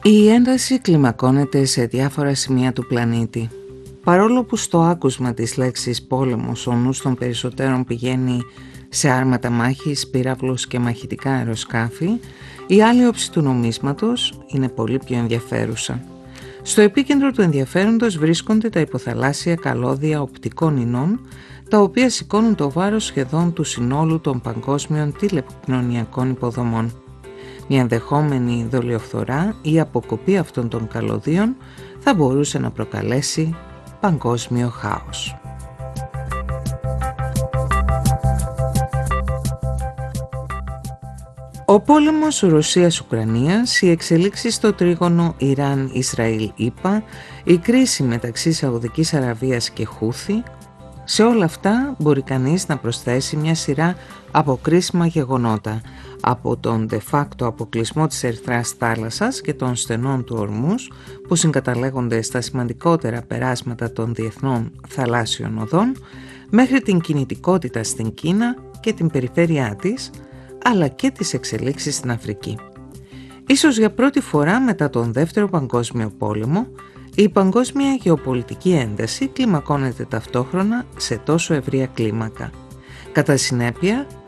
Η ένταση κλιμακώνεται σε διάφορα σημεία του πλανήτη. Παρόλο που στο άκουσμα της λέξης πόλεμος ο νους των περισσότερων πηγαίνει σε άρματα μάχης, πύραυλους και μαχητικά αεροσκάφη, η άλλη όψη του νομίσματος είναι πολύ πιο ενδιαφέρουσα. Στο επίκεντρο του ενδιαφέροντος βρίσκονται τα υποθαλάσσια καλώδια οπτικών ινών, τα οποία σηκώνουν το βάρος σχεδόν του συνόλου των παγκόσμιων τηλεπικοινωνιακών υποδομών. Μια ενδεχόμενη δολιοφθορά ή αποκοπή αυτών των καλωδίων θα μπορούσε να προκαλέσει παγκόσμιο χάος. Ο πόλεμος Ρωσίας-Ουκρανίας, οι εξελίξεις στο τρίγωνο Ιράν-Ισραήλ-ΗΠΑ, η κρίση μεταξύ Σαουδικής Αραβίας και Χούθη, σε όλα αυτά μπορεί κανείς να προσθέσει μια σειρά από κρίσιμα γεγονότα, από τον de facto αποκλεισμό της Ερυθράς θάλασσας και των στενών του Ορμούς που συγκαταλέγονται στα σημαντικότερα περάσματα των διεθνών θαλάσσιων οδών, μέχρι την κινητικότητα στην Κίνα και την περιφέρειά της, αλλά και τις εξελίξεις στην Αφρική. Ίσως για πρώτη φορά μετά τον Δεύτερο Παγκόσμιο Πόλεμο, η παγκόσμια γεωπολιτική ένταση κλιμακώνεται ταυτόχρονα σε τόσο ευρεία κλίμακα. Κατά συνέπεια,